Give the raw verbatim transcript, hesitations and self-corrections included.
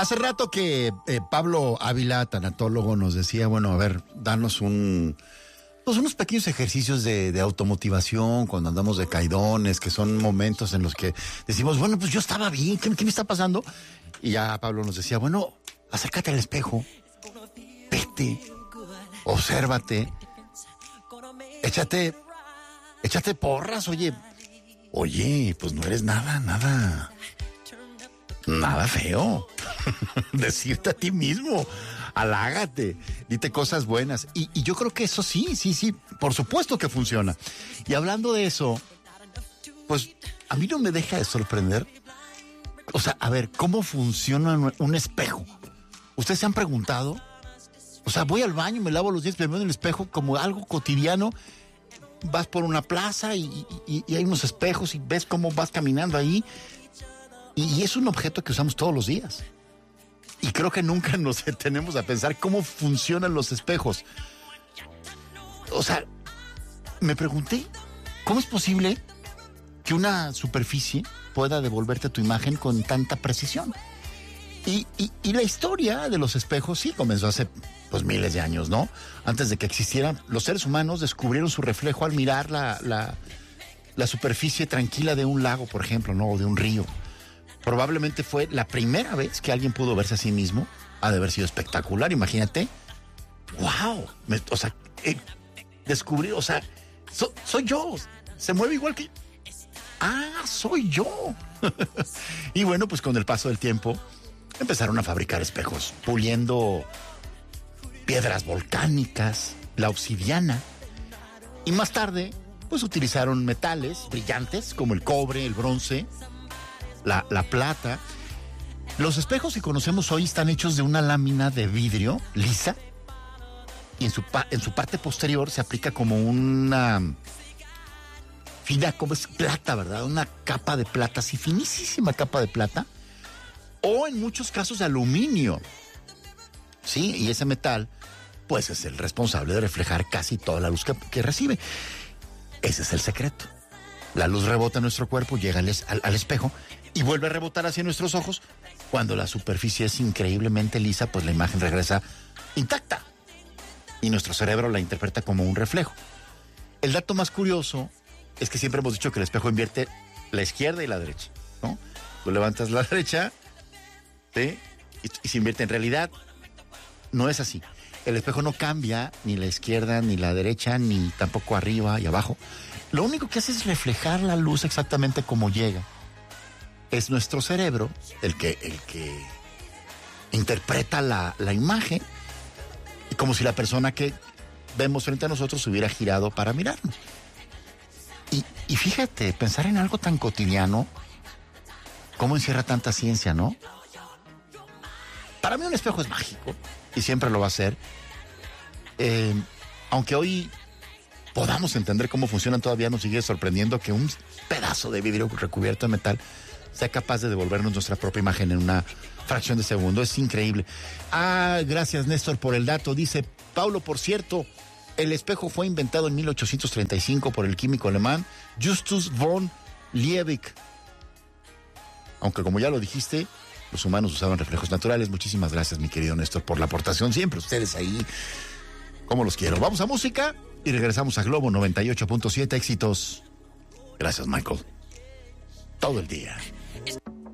Hace rato que eh, Pablo Ávila, tanatólogo, nos decía, bueno, a ver, danos un, pues unos pequeños ejercicios de, de automotivación cuando andamos de caidones, que son momentos en los que decimos, bueno, pues yo estaba bien, ¿qué, qué me está pasando? Y ya Pablo nos decía, bueno, acércate al espejo, vete, obsérvate, échate, échate porras, oye, oye, pues no eres nada, nada, nada feo. Decirte a ti mismo, halágate, dite cosas buenas. Y, y yo creo que eso sí, sí, sí, por supuesto que funciona. Y hablando de eso, pues a mí no me deja de sorprender. O sea, a ver, ¿cómo funciona un espejo? ¿Ustedes se han preguntado? O sea, voy al baño, me lavo los dientes, me veo en el espejo como algo cotidiano. Vas por una plaza y, y, y hay unos espejos y ves cómo vas caminando ahí. Y, y es un objeto que usamos todos los días. Y creo que nunca nos detenemos a pensar cómo funcionan los espejos. O sea, me pregunté, ¿cómo es posible que una superficie pueda devolverte tu imagen con tanta precisión? Y, y, y la historia de los espejos sí comenzó hace pues miles de años, ¿no? Antes de que existieran, los seres humanos descubrieron su reflejo al mirar la, la, la superficie tranquila de un lago, por ejemplo, ¿no? O de un río. Probablemente fue la primera vez que alguien pudo verse a sí mismo. Ha de haber sido espectacular, imagínate. ¡Wow! Me, o sea, eh, descubrí, o sea, so, soy yo. Se mueve igual que... ¡Ah, soy yo! Y bueno, pues con el paso del tiempo empezaron a fabricar espejos, puliendo piedras volcánicas, la obsidiana. Y más tarde, pues utilizaron metales brillantes como el cobre, el bronce, La, la plata. Los espejos que conocemos hoy están hechos de una lámina de vidrio lisa y en su, en su parte posterior se aplica como una fina, como es plata, ¿verdad? Una capa de plata, así finísima capa de plata, o en muchos casos de aluminio. Sí, y ese metal pues es el responsable de reflejar casi toda la luz que, que recibe. Ese es el secreto. La luz rebota en nuestro cuerpo, llega al, al, al espejo y vuelve a rebotar hacia nuestros ojos. Cuando la superficie es increíblemente lisa, pues la imagen regresa intacta y nuestro cerebro la interpreta como un reflejo. El dato más curioso es que siempre hemos dicho que el espejo invierte la izquierda y la derecha, ¿no? Tú levantas la derecha, ¿sí? y, y se invierte. En realidad no es así. El espejo no cambia ni la izquierda ni la derecha, ni tampoco arriba y abajo. Lo único que hace es reflejar la luz exactamente como llega. Es nuestro cerebro el que, el que interpreta la, la imagen, y como si la persona que vemos frente a nosotros se hubiera girado para mirarnos. Y, y fíjate, pensar en algo tan cotidiano, cómo encierra tanta ciencia, ¿no? Para mí un espejo es mágico, y siempre lo va a ser. Eh, aunque hoy podamos entender cómo funcionan, todavía nos sigue sorprendiendo que un pedazo de vidrio recubierto de metal sea capaz de devolvernos nuestra propia imagen en una fracción de segundo. Es increíble. Ah, gracias Néstor por el dato. Dice Paulo, por cierto, el espejo fue inventado en mil ochocientos treinta y cinco por el químico alemán Justus von Liebig. Aunque como ya lo dijiste, los humanos usaban reflejos naturales. Muchísimas gracias, mi querido Néstor, por la aportación. Siempre ustedes ahí, como los quiero. Vamos a música y regresamos a Globo noventa y ocho punto siete. Éxitos. Gracias, Michael. Todo el día.